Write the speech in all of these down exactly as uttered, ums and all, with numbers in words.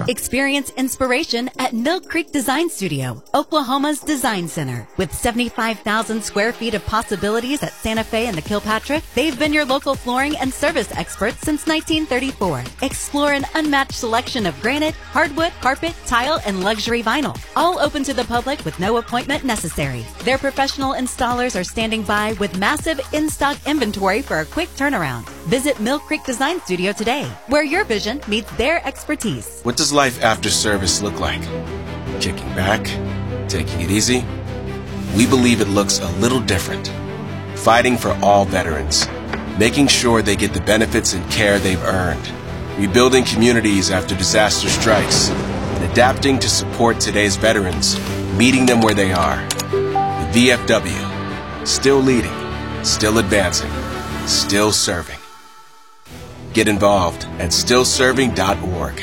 Experience inspiration at Mill Creek Design Studio, Oklahoma's design center. With seventy-five thousand square feet of possibilities at Santa Fe and the Kilpatrick, they've been your local flooring and service experts since nineteen thirty-four. Explore an unmatched selection of granite, hardwood, carpet, tile, and luxury vinyl. All open to the public with no appointment necessary. Their professional installers are standing by with massive in-stock inventory for a quick turnaround. Visit Mill Creek Design Studio today, where your vision meets their expertise. What does life after service look like? Kicking back? Taking it easy? We believe it looks a little different. Fighting for all veterans. Making sure they get the benefits and care they've earned. Rebuilding communities after disaster strikes. And adapting to support today's veterans. Meeting them where they are. The V F W. Still leading. Still advancing. Still serving. Get involved at still serving dot org.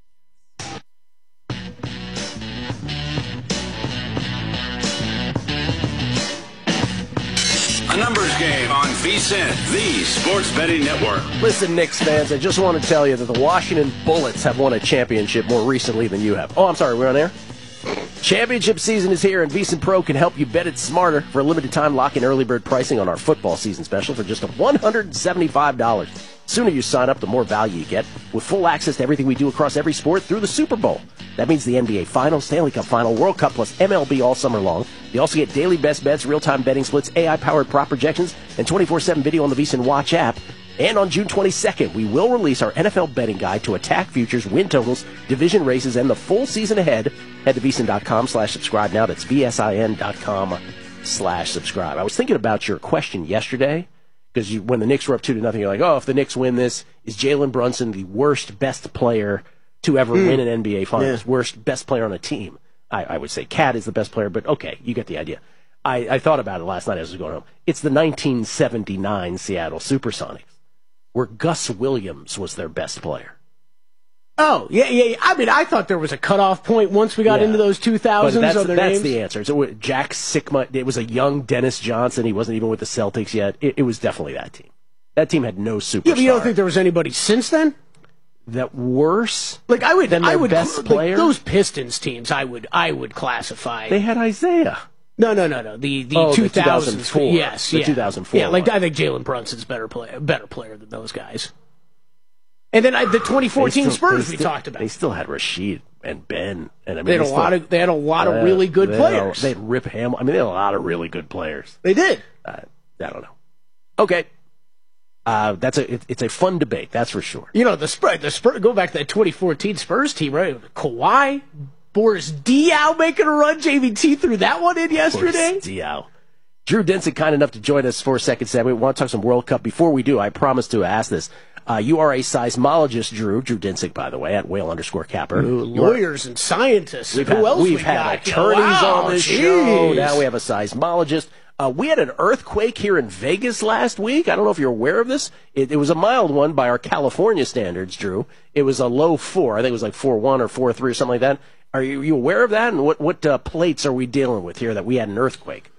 A numbers game on V S I N, the sports betting network. Listen, Knicks fans, I just want to tell you that the Washington Bullets have won a championship more recently than you have. Oh, I'm sorry, we're on air? Championship season is here, and VSiN Pro can help you bet it smarter. For a limited time, lock in early bird pricing on our football season special for just one hundred seventy-five dollars. The sooner you sign up, the more value you get, with full access to everything we do across every sport through the Super Bowl. That means the N B A Finals, Stanley Cup Final, World Cup, plus M L B all summer long. You also get daily best bets, real-time betting splits, A I-powered prop projections, and twenty-four seven video on the VSiN Watch app. And on June twenty-second, we will release our N F L betting guide to attack futures, win totals, division races, and the full season ahead. Head to VSiN.com slash subscribe now. That's V S I N dot com slash subscribe. I was thinking about your question yesterday, because you, when the Knicks were up two to nothing, you're like, oh, if the Knicks win this, is Jalen Brunson the worst, best player to ever mm. win an N B A Finals? Yeah. Worst, best player on a team? I, I would say Cat is the best player, but okay, you get the idea. I, I thought about it last night as I was going home. It's the nineteen seventy-nine Seattle Supersonics, where Gus Williams was their best player. Oh, yeah, yeah, yeah. I mean, I thought there was a cutoff point once we got yeah. into those two thousands. That's, on their that's names. the answer. So Jack Sikma, it was a young Dennis Johnson. He wasn't even with the Celtics yet. It, it was definitely that team. That team had no superstar. Yeah, but you don't think there was anybody since then? That worse? Like I would, than their I would best like player? Those Pistons teams, I would, I would classify. They had Isaiah. No, no, no, no. The the oh, two the two thousand four. Yes, the yeah. two thousand four. Yeah, like one. I think Jalen Brunson's better play, better player than those guys. And then I, the twenty fourteen still, Spurs we still, talked about. They still had Rashid and Ben, and I mean they had they a still, lot of they had a lot of uh, really good they players. Had, they had Rip Hamill. I mean, they had a lot of really good players. They did. Uh, I don't know. Okay, uh, that's a it, it's a fun debate. That's for sure. You know the Spurs. The Spurs go back to that twenty fourteen Spurs team, right? Kawhi, Boris Diaw making a run. J V T threw that one in yesterday. Boris Diaw. Drew Dinsick, kind enough to join us for a second, Sam. We want to talk some World Cup. Before we do, I promised to ask this. Uh, you are a seismologist, Drew. Drew Dinsick, by the way, at Whale underscore Capper. Ooh, lawyers and scientists. We've Who had, else we've we had got? attorneys wow, on this geez. show. Now we have a seismologist. Uh, we had an earthquake here in Vegas last week. I don't know if you're aware of this. It, it was a mild one by our California standards, Drew. It was a low four. I think it was like four one or four three or something like that. Are you, you aware of that? And what, what uh, plates are we dealing with here that we had an earthquake?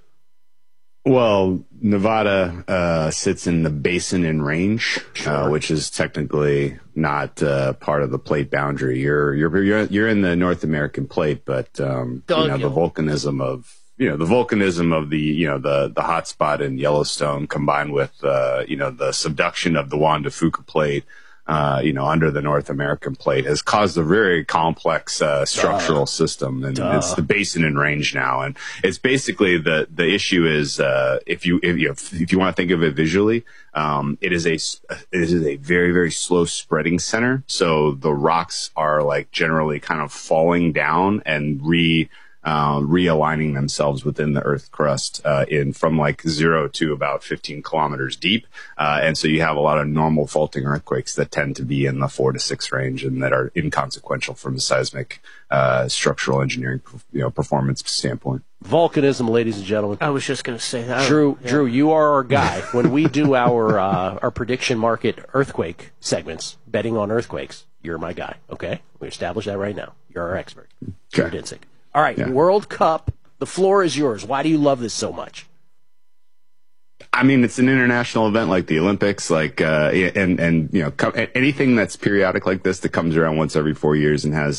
Well, Nevada uh, sits in the basin and range, sure. uh, which is technically not uh, part of the plate boundary. You're you're you're you're in the North American plate, but um, you know the volcanism of you know the volcanism of the you know the the hot spot in Yellowstone, combined with uh, you know the subduction of the Juan de Fuca plate. Uh, you know, under the North American plate has caused a very complex uh, structural Duh. system, and Duh. it's the basin and range now. And it's basically the the issue is uh, if you if you if you want to think of it visually, um, it is a it is a very very slow spreading center. So the rocks are like generally kind of falling down and re. Uh, realigning themselves within the Earth crust uh, in from like zero to about fifteen kilometers deep, uh, and so you have a lot of normal faulting earthquakes that tend to be in the four to six range and that are inconsequential from a seismic uh, structural engineering, you know, performance standpoint. Volcanism, ladies and gentlemen. I was just going to say that. Drew, yeah. Drew, you are our guy when we do our uh, our prediction market earthquake segments, betting on earthquakes. You're my guy. Okay, we established that right now. You're our expert. Okay. Drew Dinsick. All right, yeah. World Cup, the floor is yours. Why do you love this so much? I mean, it's an international event like the Olympics, like, uh, and, and, you know, anything that's periodic like this that comes around once every four years and has